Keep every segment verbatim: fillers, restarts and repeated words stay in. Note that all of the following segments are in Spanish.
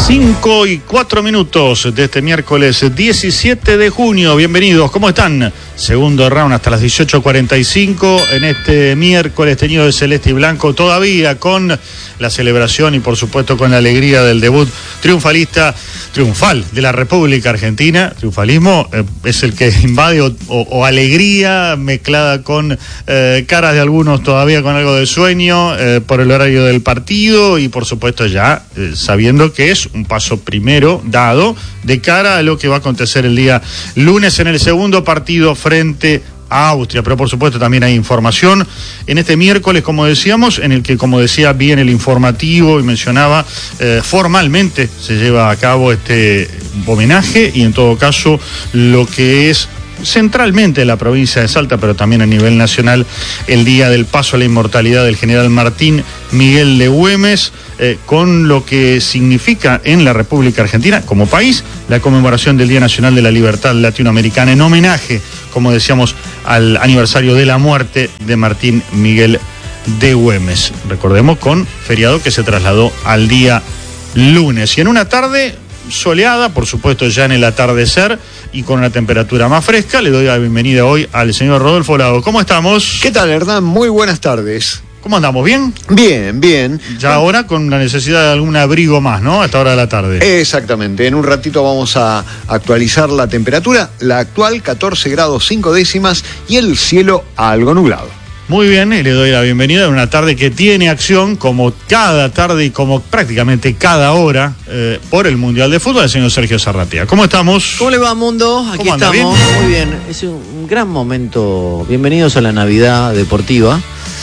Cinco y cuatro minutos de este miércoles diecisiete de junio. Bienvenidos, ¿cómo están? Segundo round hasta las dieciocho cuarenta y cinco en este miércoles teñido de celeste y blanco, todavía con la celebración y por supuesto con la alegría del debut triunfalista, triunfal de la República Argentina. Triunfalismo eh, es el que invade o, o, o alegría mezclada con eh, caras de algunos todavía con algo de sueño eh, por el horario del partido y por supuesto ya eh, sabiendo que es un paso primero dado de cara a lo que va a acontecer el día lunes en el segundo partido frente a Austria, pero por supuesto también hay información en este miércoles, como decíamos, en el que, como decía bien el informativo y mencionaba, eh, formalmente se lleva a cabo este homenaje y en todo caso lo que es centralmente en la provincia de Salta, pero también a nivel nacional, el día del paso a la inmortalidad del general Martín Miguel de Güemes, eh, con lo que significa en la República Argentina como país la conmemoración del Día Nacional de la Libertad Latinoamericana en homenaje, como decíamos, al aniversario de la muerte de Martín Miguel de Güemes. Recordemos, con feriado que se trasladó al día lunes y en una tarde soleada, por supuesto ya en el atardecer y con una temperatura más fresca. Le doy la bienvenida hoy al señor Rodolfo Lago. ¿Cómo estamos? ¿Qué tal, Hernán? Muy buenas tardes. ¿Cómo andamos? ¿Bien? Bien, bien. Ya ahora con la necesidad de algún abrigo más, ¿no? A esta hora de la tarde. Exactamente. En un ratito vamos a actualizar la temperatura. La actual, catorce grados cinco décimas y el cielo algo nublado. Muy bien, y le doy la bienvenida en una tarde que tiene acción, como cada tarde y como prácticamente cada hora, eh, por el Mundial de Fútbol, el señor Sergio Sarratea. ¿Cómo estamos? ¿Cómo le va, mundo? Aquí estamos. ¿Bien? Muy bien. Es un gran momento. Bienvenidos a la Navidad deportiva.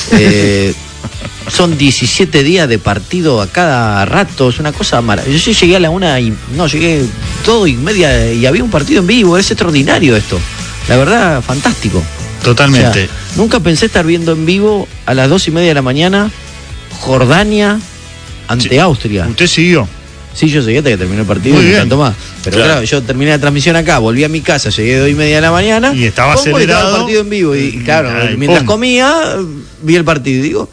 Eh, son diecisiete días de partido a cada rato. Es una cosa maravillosa. Yo llegué a la una y... No, llegué todo y media y había un partido en vivo. Es extraordinario esto. La verdad, fantástico. Totalmente. O sea, nunca pensé estar viendo en vivo a las dos y media de la mañana Jordania ante sí. Austria. ¿Usted siguió? Sí, yo seguí hasta que terminó el partido. Muy y bien. tanto más. Pero claro. claro, yo terminé la transmisión acá, volví a mi casa, llegué a dos y media de la mañana. Y estaba pongo acelerado. Y estaba el partido en vivo. Y, y claro, Ay, mientras pum. comía, vi el partido. Y digo,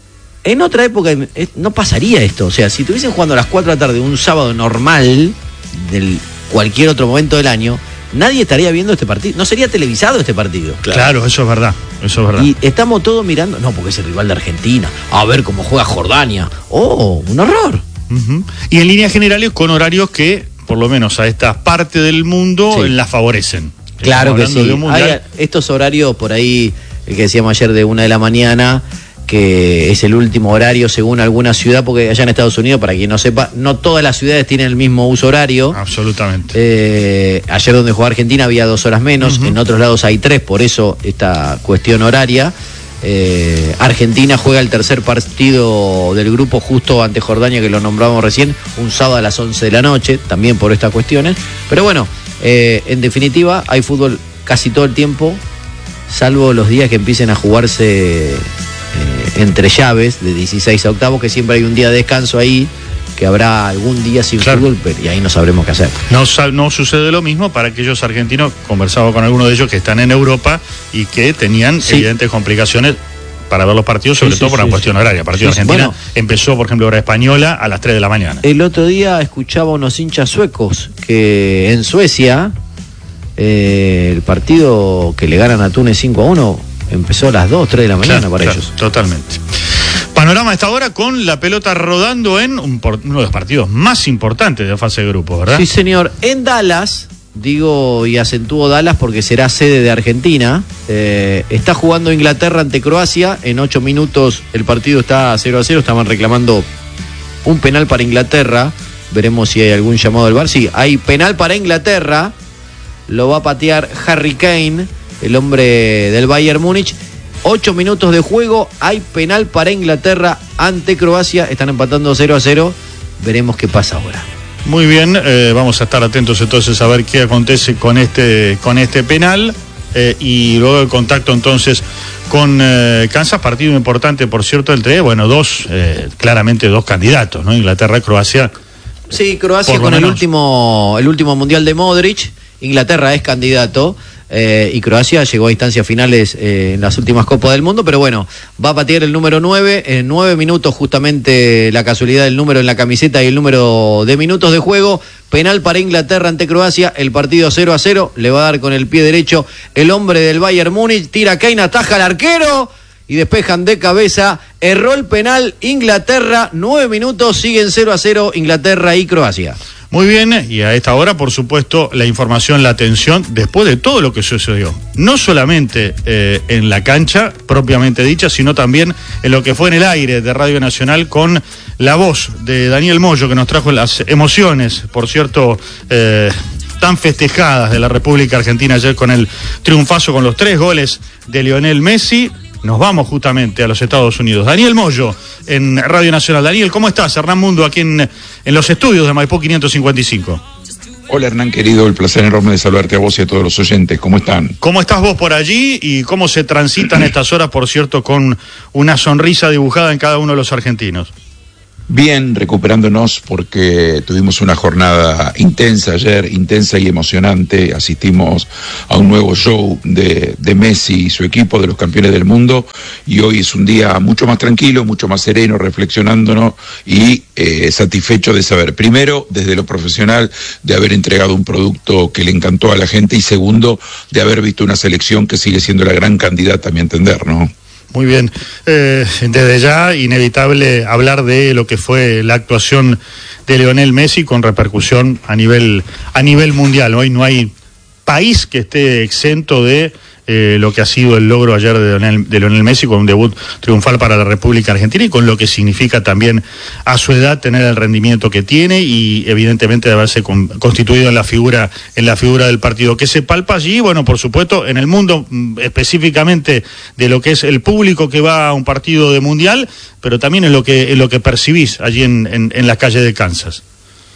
en otra época no pasaría esto. O sea, si estuviesen jugando a las cuatro de la tarde un sábado normal, del cualquier otro momento del año, nadie estaría viendo este partido. No sería televisado este partido. Claro, claro, eso es verdad. Eso es verdad. Y estamos todos mirando. No, porque es el rival de Argentina. A ver cómo juega Jordania. Oh, un horror. Uh-huh. Y en líneas generales con horarios que, por lo menos a esta parte del mundo, sí. las favorecen. Claro que sí. Hay estos horarios por ahí, el que decíamos ayer de una de la mañana, que es el último horario según alguna ciudad, porque allá en Estados Unidos, para quien no sepa, no todas las ciudades tienen el mismo uso horario. Absolutamente. Eh, ayer donde jugó Argentina había dos horas menos, uh-huh. en otros lados hay tres, por eso esta cuestión horaria. Eh, Argentina juega el tercer partido del grupo justo ante Jordania, que lo nombramos recién, un sábado a las once de la noche, también por estas cuestiones. Pero bueno, eh, en definitiva, hay fútbol casi todo el tiempo, salvo los días que empiecen a jugarse... Eh, entre llaves de dieciséis a octavos, que siempre hay un día de descanso ahí, que habrá algún día sin claro. fútbol, pero, y ahí no sabremos qué hacer. No, no sucede lo mismo para aquellos argentinos, conversaba con algunos de ellos que están en Europa y que tenían sí. evidentes complicaciones para ver los partidos, sobre sí, todo sí, por una sí, cuestión sí. horaria. El partido sí, Argentina bueno, empezó, por ejemplo, hora española a las tres de la mañana. El otro día escuchaba unos hinchas suecos que en Suecia eh, el partido que le ganan a Túnez cinco a uno empezó a las dos, tres de la mañana, claro, para claro, ellos. Totalmente. Panorama a esta hora con la pelota rodando en un, uno de los partidos más importantes de la fase de grupos, ¿verdad? Sí, señor. En Dallas, digo y acentúo Dallas porque será sede de Argentina, eh, está jugando Inglaterra ante Croacia. En ocho minutos el partido está cero a cero. Estaban reclamando un penal para Inglaterra. Veremos si hay algún llamado del V A R. Sí, hay penal para Inglaterra. Lo va a patear Harry Kane, el hombre del Bayern Múnich. Ocho minutos de juego, hay penal para Inglaterra ante Croacia. Están empatando cero a cero. Veremos qué pasa ahora. Muy bien, eh, vamos a estar atentos entonces a ver qué acontece con este, con este penal. Eh, y luego el contacto entonces con eh, Kansas, partido importante, por cierto, entre, bueno, dos, eh, claramente dos candidatos, ¿no? Inglaterra y Croacia. Sí, Croacia con el último, el último mundial de Modric. Inglaterra es candidato. eh, y Croacia llegó a instancias finales eh, en las últimas Copas del Mundo, pero bueno, va a patear el número nueve, en nueve minutos justamente la casualidad del número en la camiseta y el número de minutos de juego. Penal para Inglaterra ante Croacia, el partido cero a cero, le va a dar con el pie derecho el hombre del Bayern Múnich, tira Kane, ataja al arquero y despejan de cabeza, erró el penal Inglaterra, nueve minutos, siguen cero a cero Inglaterra y Croacia. Muy bien, y a esta hora, por supuesto, la información, la atención, después de todo lo que sucedió. No solamente eh, en la cancha, propiamente dicha, sino también en lo que fue en el aire de Radio Nacional con la voz de Daniel Moyo, que nos trajo las emociones, por cierto, eh, tan festejadas de la República Argentina ayer con el triunfazo, con los tres goles de Lionel Messi. Nos vamos justamente a los Estados Unidos. Daniel Moyo, en Radio Nacional. Daniel, ¿cómo estás? Hernán Mundo, aquí en, en los estudios de Maipú quinientos cincuenta y cinco. Hola Hernán, querido, el placer enorme de saludarte a vos y a todos los oyentes. ¿Cómo están? ¿Cómo estás vos por allí y cómo se transitan estas horas, por cierto, con una sonrisa dibujada en cada uno de los argentinos? Bien, recuperándonos porque tuvimos una jornada intensa ayer, intensa y emocionante. Asistimos a un nuevo show de, de Messi y su equipo, de los campeones del mundo, y hoy es un día mucho más tranquilo, mucho más sereno, reflexionándonos y eh, satisfecho de saber, primero, desde lo profesional, de haber entregado un producto que le encantó a la gente, y segundo, de haber visto una selección que sigue siendo la gran candidata, a mi entender, ¿no? Muy bien, eh, desde ya inevitable hablar de lo que fue la actuación de Lionel Messi con repercusión a nivel a nivel mundial. Hoy no hay país que esté exento de eh, lo que ha sido el logro ayer de Lionel, de Lionel Messi, con un debut triunfal para la República Argentina y con lo que significa también a su edad tener el rendimiento que tiene y evidentemente de haberse con, constituido en la figura en la figura del partido que se palpa allí. Bueno, por supuesto, en el mundo, específicamente de lo que es el público que va a un partido de mundial, pero también en lo que en lo que percibís allí en, en, en las calles de Kansas.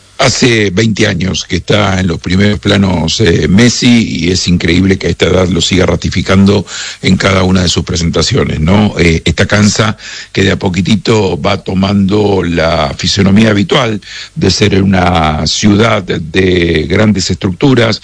Hace veinte años que está en los primeros planos eh, Messi, y es increíble que a esta edad lo siga ratificando en cada una de sus presentaciones, ¿no? Eh, esta Kansas que de a poquitito va tomando la fisonomía habitual de ser una ciudad de grandes estructuras,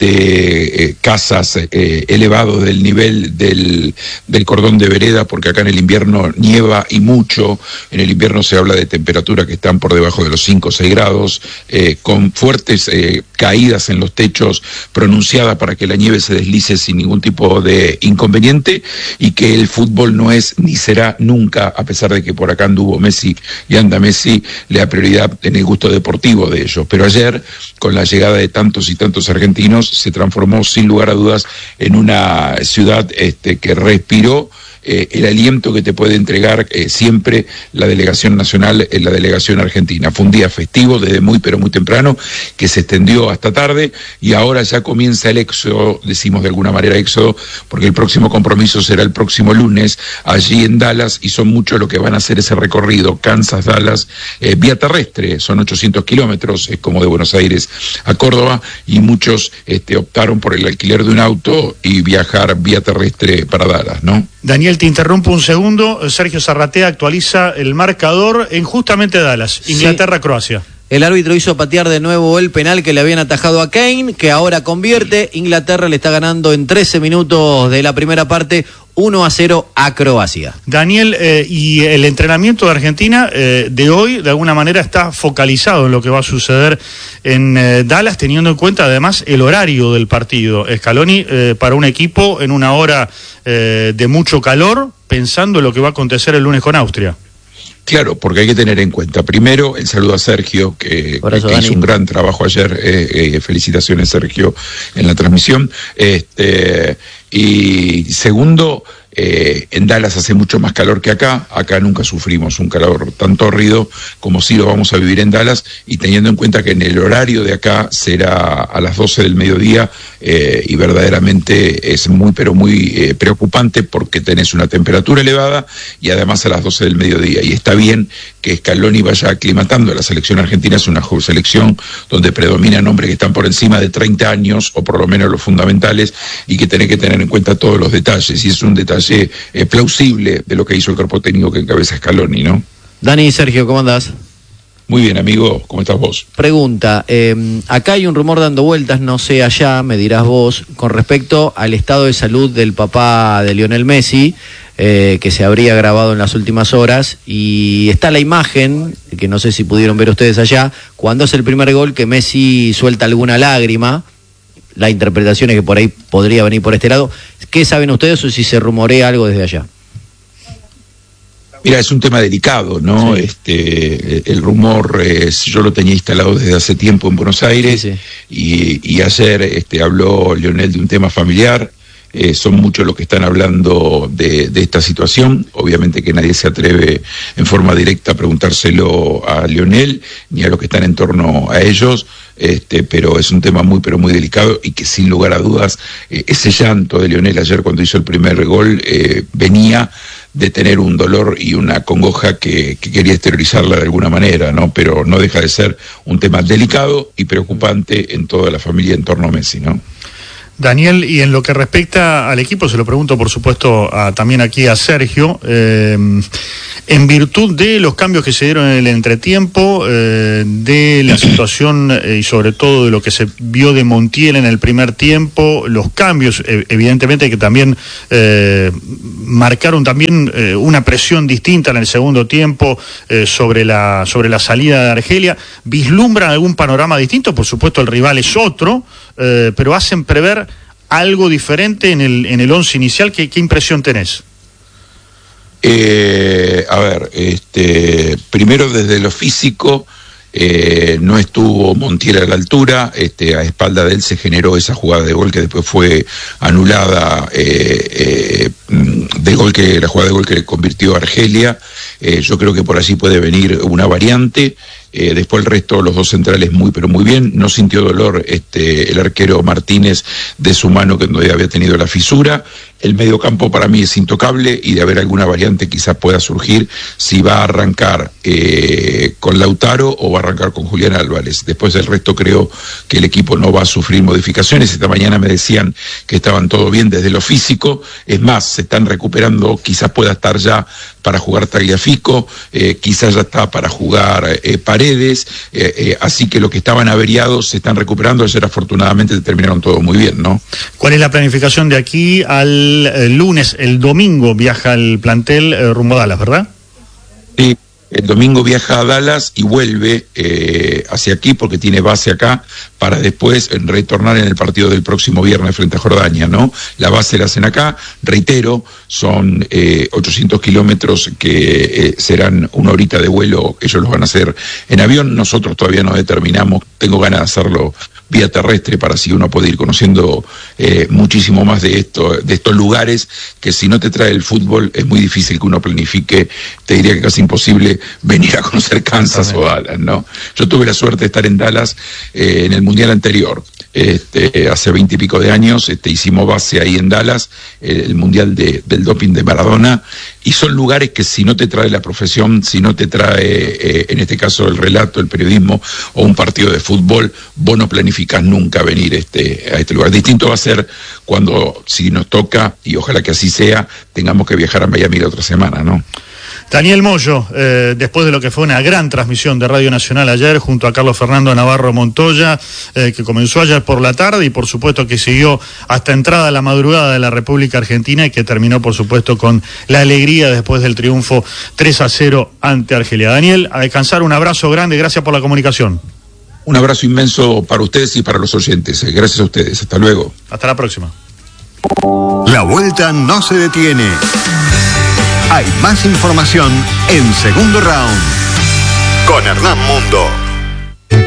de eh, casas eh, elevados del nivel del, del cordón de vereda, porque acá en el invierno nieva y mucho. En el invierno se habla de temperaturas que están por debajo de los cinco o seis grados. Eh, con fuertes eh, caídas en los techos pronunciadas para que la nieve se deslice sin ningún tipo de inconveniente, y que el fútbol no es ni será nunca, a pesar de que por acá anduvo Messi y anda Messi, le da prioridad en el gusto deportivo de ellos. Pero ayer, con la llegada de tantos y tantos argentinos, se transformó sin lugar a dudas en una ciudad este, que respiró Eh, el aliento que te puede entregar eh, siempre la delegación nacional, eh, la delegación argentina. Fue un día festivo desde muy pero muy temprano, que se extendió hasta tarde, y ahora ya comienza el éxodo, decimos de alguna manera éxodo, porque el próximo compromiso será el próximo lunes, allí en Dallas, y son muchos los que van a hacer ese recorrido, Kansas-Dallas, eh, vía terrestre, son ochocientos kilómetros, es como de Buenos Aires a Córdoba, y muchos este, optaron por el alquiler de un auto y viajar vía terrestre para Dallas, ¿no? Daniel, te interrumpo un segundo. Sergio Zarratea actualiza el marcador en justamente Dallas, Inglaterra-Croacia. Sí. El árbitro hizo patear de nuevo el penal que le habían atajado a Kane, que ahora convierte. Inglaterra le está ganando en trece minutos de la primera parte, uno a cero a Croacia. Daniel, eh, y el entrenamiento de Argentina eh, de hoy, de alguna manera, está focalizado en lo que va a suceder en eh, Dallas, teniendo en cuenta además el horario del partido. Scaloni, eh, para un equipo en una hora eh, de mucho calor, pensando en lo que va a acontecer el lunes con Austria. Claro, porque hay que tener en cuenta, primero, el saludo a Sergio, que, eso, que hizo un gran trabajo ayer, eh, eh, felicitaciones Sergio en la transmisión, este, y segundo, eh, en Dallas hace mucho más calor que acá, acá nunca sufrimos un calor tan tórrido como si lo vamos a vivir en Dallas, y teniendo en cuenta que en el horario de acá será a las doce del mediodía, eh, y verdaderamente es muy pero muy eh, preocupante, porque tenés una temperatura elevada y además a las doce del mediodía, y está bien que Scaloni vaya aclimatando. La selección argentina es una selección donde predominan hombres que están por encima de treinta años, o por lo menos los fundamentales, y que tenés que tener en cuenta todos los detalles, y es un detalle eh, plausible de lo que hizo el cuerpo técnico que encabeza Scaloni, ¿no? Dani y Sergio, ¿cómo andás? Muy bien, amigo, ¿cómo estás vos? Pregunta, eh, acá hay un rumor dando vueltas, no sé allá, me dirás vos, con respecto al estado de salud del papá de Lionel Messi, eh, que se habría grabado en las últimas horas, y está la imagen, que no sé si pudieron ver ustedes allá, cuando es el primer gol que Messi suelta alguna lágrima. La interpretación es que por ahí podría venir por este lado. ¿Qué saben ustedes o si se rumorea algo desde allá? Mira, es un tema delicado, ¿no? Sí. Este, el rumor, eh, yo lo tenía instalado desde hace tiempo en Buenos Aires, sí, sí. Y, y ayer este, habló Lionel de un tema familiar. Eh, son muchos los que están hablando de, de esta situación. Obviamente que nadie se atreve en forma directa a preguntárselo a Lionel ni a los que están en torno a ellos, este, pero es un tema muy pero muy delicado y que sin lugar a dudas eh, ese llanto de Lionel ayer cuando hizo el primer gol eh, venía de tener un dolor y una congoja que, que quería exteriorizarla de alguna manera, ¿no? Pero no deja de ser un tema delicado y preocupante en toda la familia en torno a Messi, ¿no? Daniel, y en lo que respecta al equipo, se lo pregunto por supuesto a, también aquí a Sergio, eh, en virtud de los cambios que se dieron en el entretiempo, eh, de la situación eh, y sobre todo de lo que se vio de Montiel en el primer tiempo, los cambios eh, evidentemente que también eh, marcaron también eh, una presión distinta en el segundo tiempo eh, sobre la sobre la salida de Argelia, ¿vislumbran algún panorama distinto? Por supuesto el rival es otro, eh, pero hacen prever algo diferente en el en el once inicial. ¿Qué, qué impresión tenés? Eh, a ver, este, primero desde lo físico, eh, no estuvo Montiel a la altura, este, a espalda de él se generó esa jugada de gol que después fue anulada, eh, eh, de gol que la jugada de gol que convirtió a Argelia. Eh, yo creo que por allí puede venir una variante. Eh, después el resto, los dos centrales muy pero muy bien. No sintió dolor este el arquero Martínez de su mano que no había tenido la fisura. El mediocampo para mí es intocable y de haber alguna variante quizás pueda surgir si va a arrancar eh, con Lautaro o va a arrancar con Julián Álvarez. Después del resto creo que el equipo no va a sufrir modificaciones. Esta mañana me decían que estaban todo bien desde lo físico. Es más, se están recuperando, quizás pueda estar ya para jugar Tagliafico, eh, quizás ya está para jugar eh, Paredes, eh, eh, así que los que estaban averiados se están recuperando. Ayer afortunadamente terminaron todo muy bien, ¿no? ¿Cuál es la planificación de aquí al el lunes? El domingo viaja el plantel eh, rumbo a Dallas, ¿verdad? Sí, el domingo viaja a Dallas y vuelve eh, hacia aquí porque tiene base acá para después retornar en el partido del próximo viernes frente a Jordania, ¿no? La base la hacen acá, reitero, son eh, ochocientos kilómetros que eh, serán una horita de vuelo, ellos los van a hacer en avión, nosotros todavía no determinamos, tengo ganas de hacerlo vía terrestre para así uno puede ir conociendo eh, muchísimo más de esto, de estos lugares que si no te trae el fútbol es muy difícil que uno planifique, te diría que casi imposible venir a conocer Kansas o Dallas, ¿no? Yo tuve la suerte de estar en Dallas eh, en el Mundial anterior, este, hace veinte y pico de años, este, hicimos base ahí en Dallas, el, el Mundial de, del doping de Maradona, y son lugares que si no te trae la profesión, si no te trae, eh, en este caso el relato, el periodismo o un partido de fútbol, vos no planificás nunca venir este, a este lugar. Distinto va a ser cuando, si nos toca, y ojalá que así sea, tengamos que viajar a Miami la otra semana, ¿no? Daniel Moyo, eh, después de lo que fue una gran transmisión de Radio Nacional ayer, junto a Carlos Fernando Navarro Montoya, eh, que comenzó ayer por la tarde y por supuesto que siguió hasta entrada la madrugada de la República Argentina y que terminó por supuesto con la alegría después del triunfo tres a cero ante Argelia. Daniel, a descansar, un abrazo grande, gracias por la comunicación. Un abrazo inmenso para ustedes y para los oyentes. Gracias a ustedes. Hasta luego. Hasta la próxima. La vuelta no se detiene. Hay más información en Segundo Round con Hernán Mundo.